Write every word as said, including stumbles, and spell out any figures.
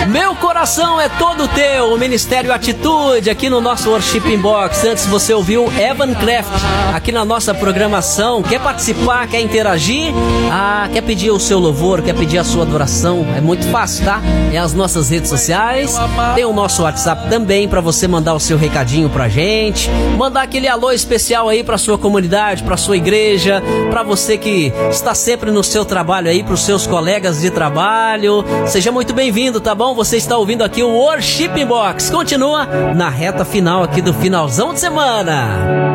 Meu coração é todo teu, o Ministério Atitude, aqui no nosso Worship Inbox. Antes você ouviu Evan Craft, aqui na nossa programação. Quer participar, quer interagir? Ah, quer pedir o seu louvor, quer pedir a sua adoração? É muito fácil, tá? É as nossas redes sociais, tem o nosso WhatsApp também para você mandar o seu recadinho pra gente, mandar aquele alô especial aí pra sua comunidade, pra sua igreja, pra você que está sempre no seu trabalho aí, pros seus colegas de trabalho. Seja muito bem-vindo, tá bom? Você está ouvindo aqui o Worship Box. Continua na reta final aqui do finalzão de semana.